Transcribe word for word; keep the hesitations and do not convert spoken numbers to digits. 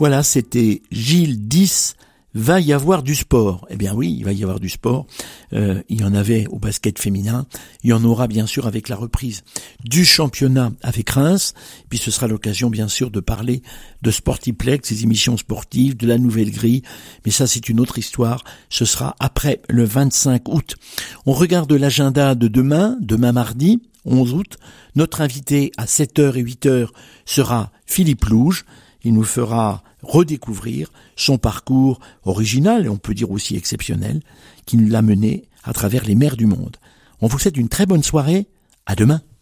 Voilà, c'était Gilles dix. Va y avoir du sport. Eh bien oui, il va y avoir du sport. Euh, il y en avait au basket féminin. Il y en aura bien sûr avec la reprise du championnat avec Reims. Puis ce sera l'occasion bien sûr de parler de Sportiplex, ces émissions sportives, de la nouvelle grille. Mais ça c'est une autre histoire. Ce sera après le vingt-cinq août. On regarde l'agenda de demain, demain mardi, onze août. Notre invité à sept heures et huit heures sera Philippe Louge. Il nous fera redécouvrir son parcours original et on peut dire aussi exceptionnel qui l'a mené à travers les mers du monde. On vous souhaite une très bonne soirée. À demain.